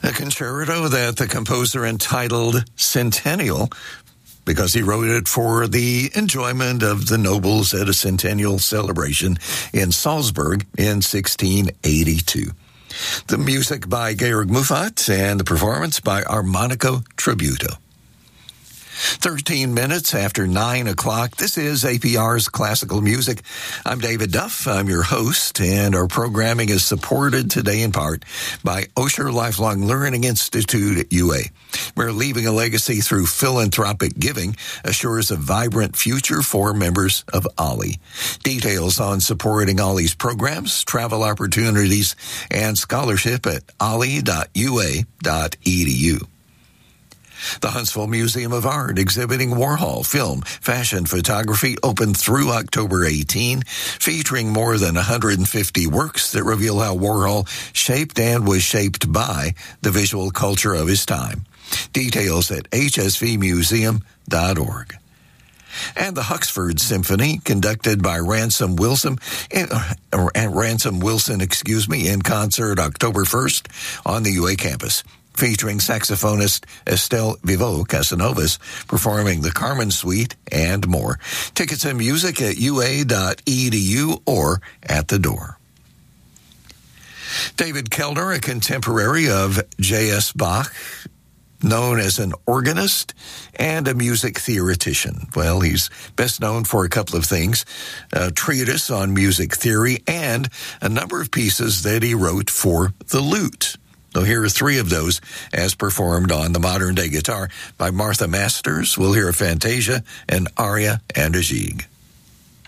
A concerto that the composer entitled Centennial because he wrote it for the enjoyment of the nobles at a centennial celebration in Salzburg in 1682. The music by Georg Muffat and the performance by Armonico Tributo. 13 minutes after 9 o'clock. This is APR's Classical Music. I'm David Duff. I'm your host, and our programming is supported today in part by Osher Lifelong Learning Institute at UA. Where leaving a legacy through philanthropic giving assures a vibrant future for members of OLLI. Details on supporting OLLI's programs, travel opportunities, and scholarship at olli.ua.edu. The Huntsville Museum of Art exhibiting Warhol film, fashion photography open through October 18, featuring more than 150 works that reveal how Warhol shaped and was shaped by the visual culture of his time. Details at hsvmuseum.org. And the Huxford Symphony, conducted by Ransom Wilson, in concert October 1st on the UA campus, featuring saxophonist Estelle Vivo Casanovas performing the Carmen Suite and more. Tickets and music at ua.edu or at the door. David Kellner, a contemporary of J.S. Bach, known as an organist and a music theoretician. Well, he's best known for a couple of things, a treatise on music theory and a number of pieces that he wrote for the lute. So here are three of those as performed on the modern-day guitar by Martha Masters. We'll hear a Fantasia, an aria, and a gigue.